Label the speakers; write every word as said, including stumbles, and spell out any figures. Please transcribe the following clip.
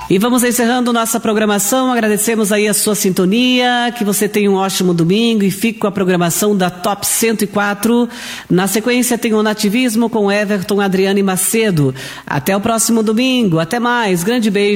Speaker 1: E vamos encerrando nossa programação, agradecemos aí a sua sintonia, que você tenha um ótimo domingo e fique com a programação da Top cento e quatro. Na sequência tem o Nativismo com Everton, Adriane e Macedo. Até o próximo domingo, até mais, grande beijo.